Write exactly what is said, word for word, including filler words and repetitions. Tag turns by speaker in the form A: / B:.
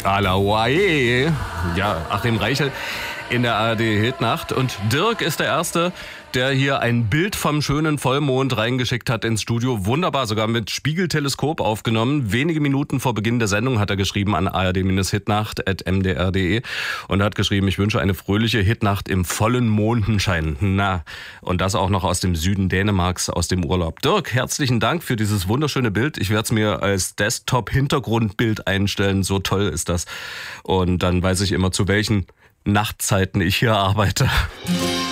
A: Alawaye. Ja, Achim Reichel in der A R D-Hitnacht. Und Dirk ist der Erste, der hier ein Bild vom schönen Vollmond reingeschickt hat ins Studio. Wunderbar, sogar mit Spiegelteleskop aufgenommen. Wenige Minuten vor Beginn der Sendung hat er geschrieben an a r d hitnacht at m d r punkt d e und hat geschrieben, ich wünsche eine fröhliche Hitnacht im vollen Mondenschein. Na, und das auch noch aus dem Süden Dänemarks, aus dem Urlaub. Dirk, herzlichen Dank für dieses wunderschöne Bild. Ich werde es mir als Desktop-Hintergrundbild einstellen. So toll ist das. Und dann weiß ich immer, zu welchen Nachtzeiten ich hier arbeite.